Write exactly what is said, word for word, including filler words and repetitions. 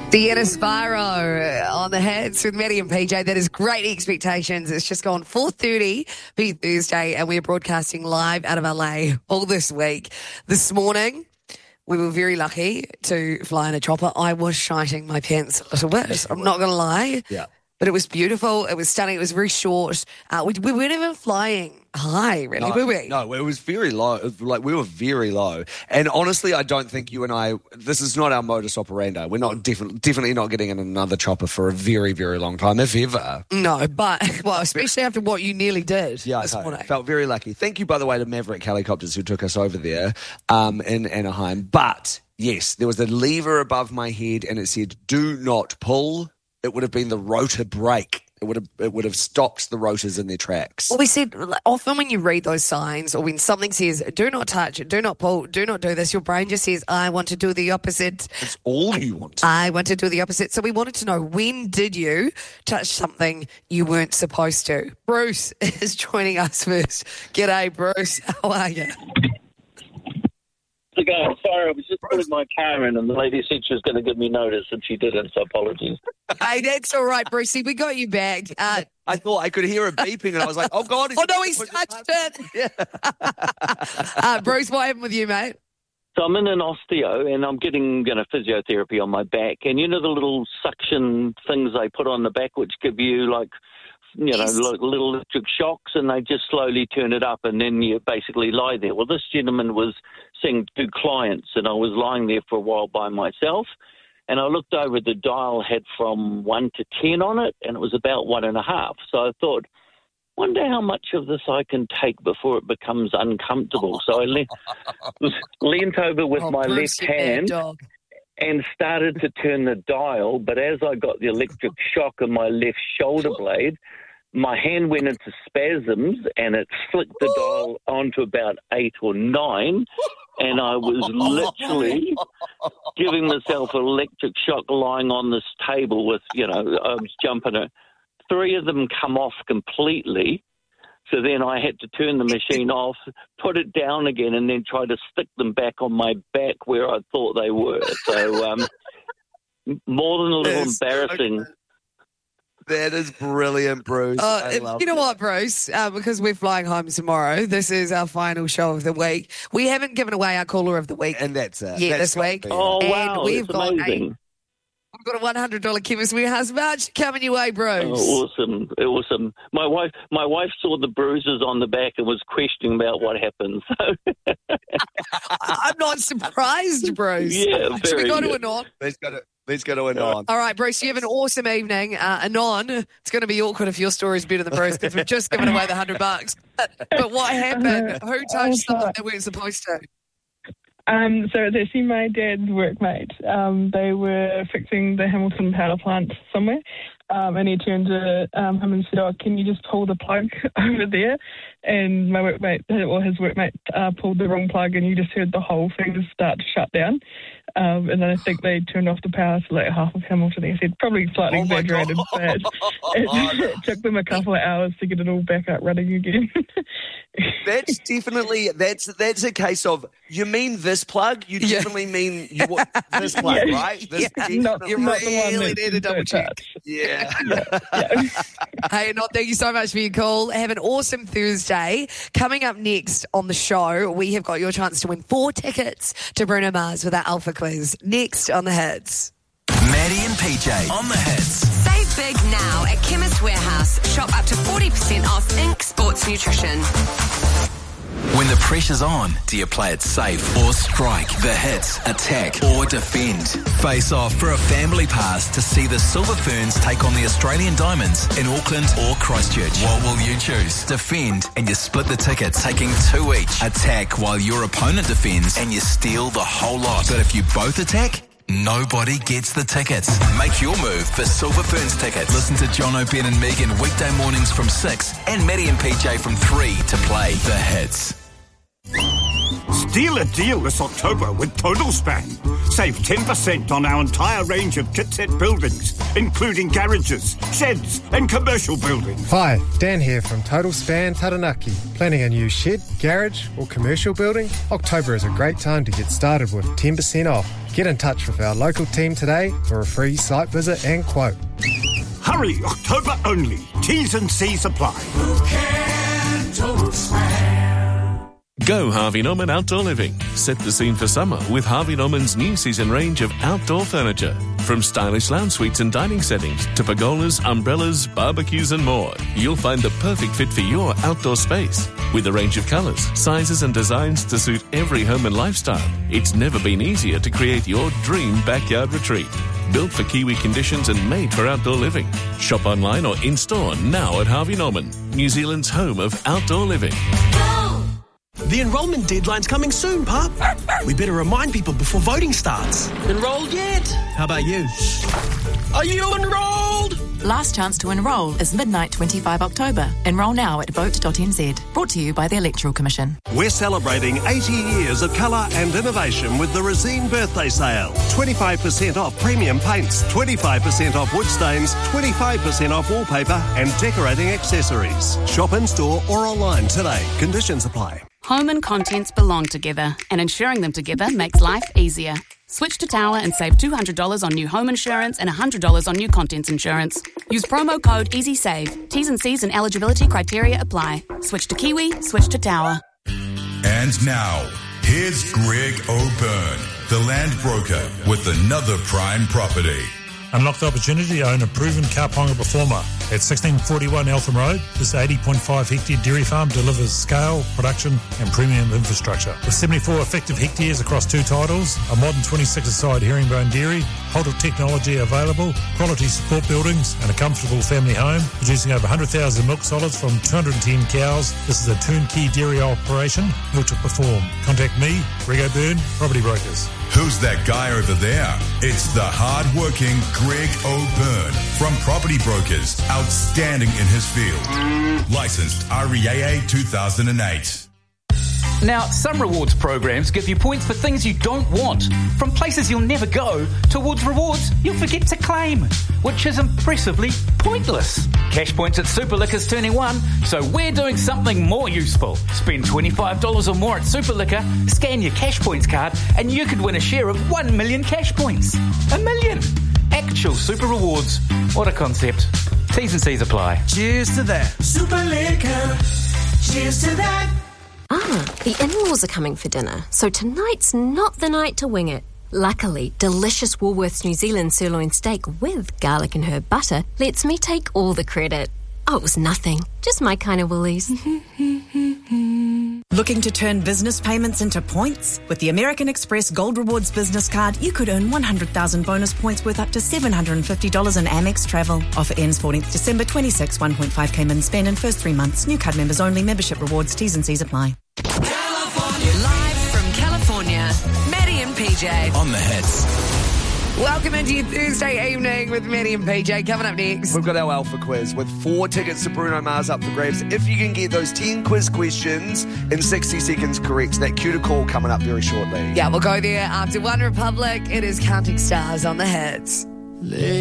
Deanna Spyro on the Hits with Maddie and P J. That is Great Expectations. It's just gone four thirty be Thursday, and we're broadcasting live out of L A all this week. This morning, we were very lucky to fly in a chopper. I was shiting my pants a little bit. I'm not going to lie. Yeah. But it was beautiful. It was stunning. It was very short. Uh, we, we weren't even flying high, really, no, were we? No, it was very low. It was like we were very low. And honestly, I don't think you and I, this is not our modus operandi. We're not definitely definitely not getting in another chopper for a very, very long time, if ever. No, but, well, especially after what you nearly did Yeah, this I morning. felt very lucky. Thank you, by the way, to Maverick Helicopters who took us over there um, in Anaheim. But, yes, there was a lever above my head and it said, do not pull. It would have been the rotor brake. It would have it would have stopped the rotors in their tracks. Well, we said often when you read those signs or when something says, do not touch, do not pull, do not do this, your brain just says, I want to do the opposite. It's all you want. I want to do the opposite. So we wanted to know, when did you touch something you weren't supposed to? Bruce is joining us first. G'day, Bruce. How are you? To go. Sorry, I was just putting my car in and the lady said she was going to give me notice and she didn't, so apologies. Hey, that's all right, Brucey. We got you back. Uh, I thought I could hear a beeping and I was like, oh, God. oh, no, he's touched it. Yeah. uh, Bruce, what happened with you, mate? So I'm in an osteo and I'm getting you know, physiotherapy on my back. And you know the little suction things they put on the back which give you like, you know, Yes. little electric shocks, and they just slowly turn it up and then you basically lie there. Well, this gentleman was seeing two clients and I was lying there for a while by myself. And I looked over, the dial had from one to ten on it, and it was about one and a half. So I thought, wonder how much of this I can take before it becomes uncomfortable. So I le- leant over with Oh, my Bruce, left you bad hand dog. and started to turn the dial. But as I got the electric shock in my left shoulder blade, my hand went into spasms and it flicked the dial onto about eight or nine. And I was literally giving myself an electric shock lying on this table with, you know, I was jumping it. Three of them come off completely. So then I had to turn the machine off, put it down again, and then try to stick them back on my back where I thought they were. So um, more than a little Yes, embarrassing. okay. That is brilliant, Bruce. Uh, I love you know it. what, Bruce? Uh, because we're flying home tomorrow, this is our final show of the week. We haven't given away our caller of the week And that's it. Yeah, That's this week. gotta be Oh, And wow, we've that's got a- amazing. We've got a one hundred dollars Chemist Warehouse voucher coming your way, Bruce. Oh, awesome, awesome. My wife, my wife saw the bruises on the back and was questioning about what happened. So I'm not surprised, Bruce. Yeah, Should we very go to good. Anon? Let's go to let's go to Anon. All right, Bruce, you have an awesome evening. Uh, Anon, it's going to be awkward if your story's better than Bruce because we've just given away the hundred bucks. But what happened? Who touched something they weren't supposed to? Um, so it's actually my dad's workmate. Um, they were fixing the Hamilton power plant somewhere, um, and he turned to um, him and said, "Oh, can you just pull the plug over there?" And my workmate, or his workmate, uh, pulled the wrong plug, and you just heard the whole thing just start to shut down. Um, and then I think they turned off the power to like half of Hamilton. He said probably slightly Oh my exaggerated, God. but it, it took them a couple of hours to get it all back up running again. That's definitely that's that's a case of you mean this plug? You Yeah. definitely mean you want this plug, Yeah. right? This Yeah. not, definitely- not the one really that need to double don't check. touch. yeah. Yeah. Hey, Anon, thank you so much for your call. Have an awesome Thursday. Coming up next on the show, we have got your chance to win four tickets to Bruno Mars with our Alpha Quiz. Next on the Hits. Maddie and P J on the Hits. Save big now at Chemist Warehouse. Shop up to forty percent off Inc Sports Nutrition. When the pressure's on, do you play it safe or strike? The Hits, attack or defend? Face off for a family pass to see the Silver Ferns take on the Australian Diamonds in Auckland or Christchurch. What will you choose? Defend and you split the tickets, taking two each. Attack while your opponent defends and you steal the whole lot. But if you both attack, nobody gets the tickets. Make your move for Silver Ferns tickets. Listen to John O'Ben and Megan weekday mornings from six and Maddie and P J from three to play The Hits. Deal a deal this October with Total Span. Save ten percent on our entire range of kit-set buildings, including garages, sheds and commercial buildings. Hi, Dan here from Total Span Taranaki. Planning a new shed, garage or commercial building? October is a great time to get started with ten percent off. Get in touch with our local team today for a free site visit and quote. Hurry, October only. T's and C's apply. Who can Total Span? Go Harvey Norman Outdoor Living. Set the scene for summer with Harvey Norman's new season range of outdoor furniture. From stylish lounge suites and dining settings to pergolas, umbrellas, barbecues and more. You'll find the perfect fit for your outdoor space. With a range of colours, sizes and designs to suit every home and lifestyle, it's never been easier to create your dream backyard retreat. Built for Kiwi conditions and made for outdoor living. Shop online or in-store now at Harvey Norman, New Zealand's home of outdoor living. The enrolment deadline's coming soon, pup. We better remind people before voting starts. Enrolled yet? How about you? Are you enrolled? Last chance to enrol is midnight twenty-five October. Enrol now at vote dot n z. Brought to you by the Electoral Commission. We're celebrating eighty years of colour and innovation with the Resine Birthday Sale. twenty-five percent off premium paints, twenty-five percent off wood stains, twenty-five percent off wallpaper and decorating accessories. Shop in store or online today. Conditions apply. Home and contents belong together, and insuring them together makes life easier. Switch to Tower and save two hundred dollars on new home insurance and one hundred dollars on new contents insurance. Use promo code EasySave. T's and C's and eligibility criteria apply. Switch to Kiwi, switch to Tower. And now, here's Greg O'Byrne, the land broker, with another prime property. Unlock the opportunity to own a proven Kauponga performer. At sixteen forty-one Eltham Road, this eighty point five hectare dairy farm delivers scale, production and premium infrastructure. With seventy-four effective hectares across two titles, a modern twenty-six-a-side herringbone dairy, Holter technology available, quality support buildings and a comfortable family home, producing over one hundred thousand milk solids from two hundred ten cows. This is a turnkey dairy operation built to perform. Contact me, Greg O'Byrne, Property Brokers. Who's that guy over there? It's the hard-working Greg O'Byrne from Property Brokers. Outstanding in his field. Licensed R E A A two thousand eight. Now, some rewards programs give you points for things you don't want, from places you'll never go towards rewards you'll forget to claim, which is impressively pointless. Cash points at Superliquor's turning one, so we're doing something more useful. Spend twenty-five dollars or more at Superliquor, scan your cash points card, and you could win a share of one million cash points. A million! Actual super rewards. What a concept. T's and C's apply. Cheers to that. Superliquor. Cheers to that. Ah, the in-laws are coming for dinner, so tonight's not the night to wing it. Luckily, delicious Woolworths New Zealand sirloin steak with garlic and herb butter lets me take all the credit. Oh, it was nothing. Just my kind of Woolies. Looking to turn business payments into points? With the American Express Gold Rewards Business Card, you could earn one hundred thousand bonus points worth up to seven hundred fifty dollars in Amex travel. Offer ends fourteenth December twenty-six, one point five K min spend in first three months. New card members only. Membership rewards. T's and C's apply. California. Live from California, Maddie and P J. On the hits. Welcome into your Thursday evening with Maddie and P J. Coming up next, we've got our Alpha Quiz with four tickets to Bruno Mars up for grabs. If you can get those ten quiz questions in sixty seconds correct, that cue to call coming up very shortly. Yeah, we'll go there after One Republic. It is Counting Stars on the hits.